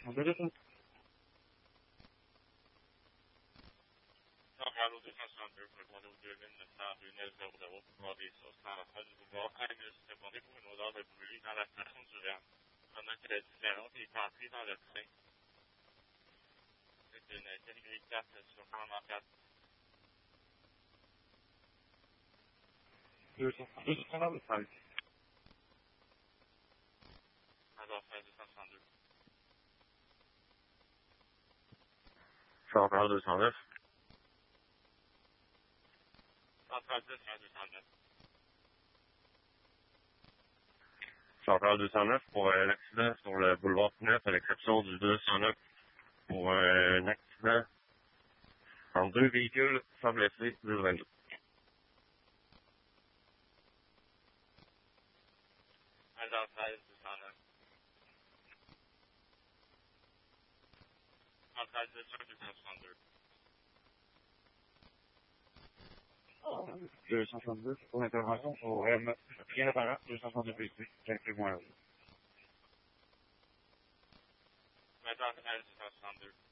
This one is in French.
262. Jean-Carlo 262 pour le condo 2900 pour des sauces dans la salle du boulevard Agnes, répondez pour une odeur de brûlé dans la station du REM. Pendant que la différence est entrée dans le train. C'est une catégorie 4 sur 44. 262, c'est la salle. Alors, 262. Jean-Carlo 209. Centrale 10, 209. Jean-Carlo 209 pour un accident sur le boulevard Pinette, à l'exception du 209 pour un accident entre deux véhicules sans blessés, 222. Alors, 209. Centrale 10, 262. 262 pour l'intervention au REM. Rien apparent, 262 PC. Quelques mois là. Maintenant, 262.